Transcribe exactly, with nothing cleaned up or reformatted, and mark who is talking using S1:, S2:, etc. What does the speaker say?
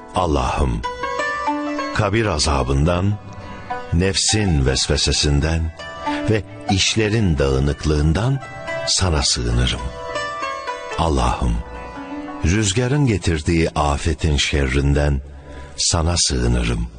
S1: Allah'ım, kabir azabından, nefsin vesvesesinden ve işlerin dağınıklığından sana sığınırım. Allah'ım, rüzgarın getirdiği afetin şerrinden sana sığınırım.